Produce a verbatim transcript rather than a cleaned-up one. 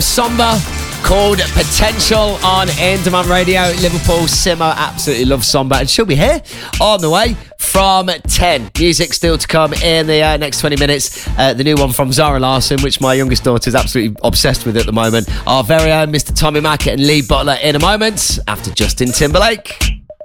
Somber, called Potential on In Demand Radio. Liverpool Simo absolutely loves Somber, and she'll be here on the way from ten. Music still to come in the uh, next twenty minutes. Uh, the new one from Zara Larsson, which my youngest daughter is absolutely obsessed with at the moment. Our very own Mister Tommy Mackett and Lee Butler in a moment after Justin Timberlake.